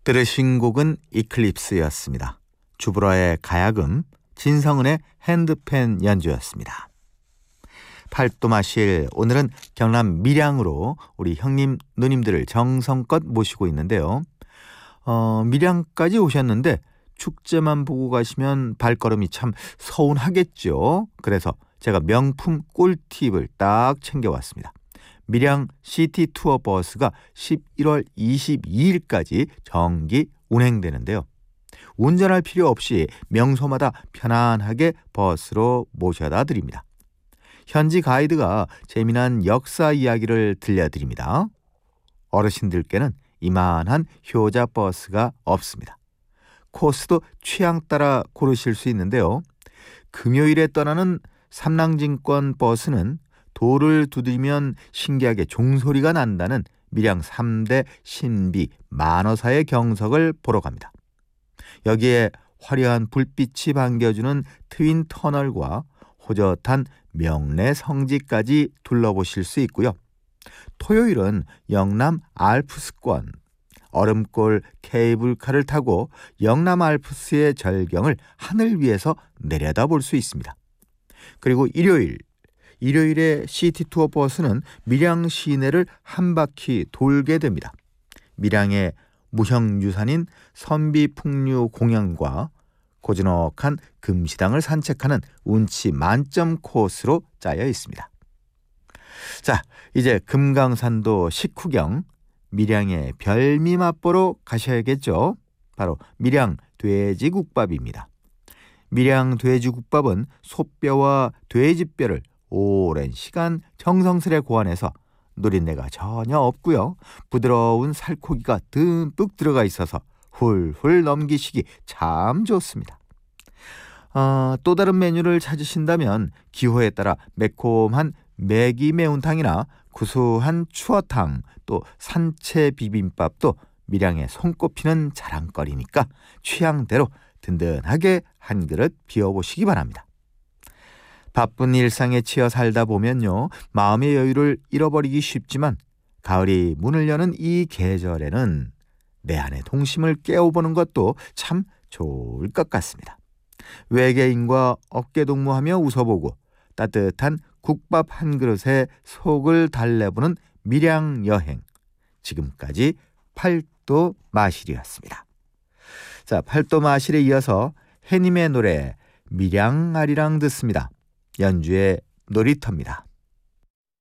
들으신 곡은 이클립스였습니다. 주브라의 가야금, 진성은의 핸드펜 연주였습니다. 팔도 마실 오늘은 경남 밀양으로 우리 형님 누님들을 정성껏 모시고 있는데요. 밀양까지 오셨는데 축제만 보고 가시면 발걸음이 참 서운하겠죠. 그래서 제가 명품 꿀팁을 딱 챙겨왔습니다. 밀양 시티 투어 버스가 11월 22일까지 정기 운행되는데요. 운전할 필요 없이 명소마다 편안하게 버스로 모셔다 드립니다. 현지 가이드가 재미난 역사 이야기를 들려드립니다. 어르신들께는 이만한 효자 버스가 없습니다. 코스도 취향 따라 고르실 수 있는데요. 금요일에 떠나는 삼랑진권 버스는 돌을 두드리면 신기하게 종소리가 난다는 밀양 3대 신비 만어사의 경석을 보러 갑니다. 여기에 화려한 불빛이 반겨주는 트윈 터널과 호젓한 명례 성지까지 둘러보실 수 있고요. 토요일은 영남 알프스권, 얼음골 케이블카를 타고 영남 알프스의 절경을 하늘 위에서 내려다볼 수 있습니다. 그리고 일요일에 시티 투어 버스는 밀양 시내를 한 바퀴 돌게 됩니다. 밀양의 무형유산인 선비풍류 공연과 고즈넉한 금시당을 산책하는 운치 만점 코스로 짜여 있습니다. 자, 이제 금강산도 식후경, 밀양의 별미 맛보러 가셔야겠죠. 바로 밀양 돼지국밥입니다. 밀양 돼지국밥은 소뼈와 돼지뼈를 오랜 시간 정성스레 고안해서 누린내가 전혀 없고요. 부드러운 살코기가 듬뿍 들어가 있어서 훌훌 넘기시기 참 좋습니다. 또 다른 메뉴를 찾으신다면 기호에 따라 매콤한 매기 매운탕이나 구수한 추어탕, 또 산채 비빔밥도 밀양에 손꼽히는 자랑거리니까 취향대로 든든하게 한 그릇 비워보시기 바랍니다. 바쁜 일상에 치여 살다 보면요, 마음의 여유를 잃어버리기 쉽지만 가을이 문을 여는 이 계절에는 내 안의 동심을 깨워보는 것도 참 좋을 것 같습니다. 외계인과 어깨동무하며 웃어보고 따뜻한 국밥 한 그릇에 속을 달래보는 밀양 여행, 지금까지 팔도 마실이었습니다. 자, 팔도 마실에 이어서 해님의 노래 밀양아리랑 듣습니다. 연주의 놀이터입니다.